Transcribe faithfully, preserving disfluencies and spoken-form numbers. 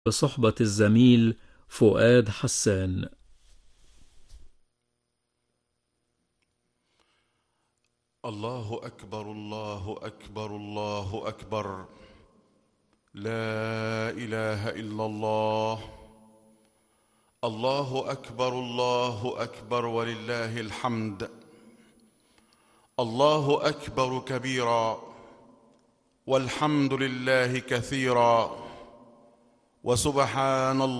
بصحبة الزميل فؤاد حسان. الله أكبر الله أكبر الله أكبر. لا إله إلا الله. الله أكبر الله أكبر ولله الحمد. الله أكبر كبيرا والحمد لله كثيرا وسبحان الله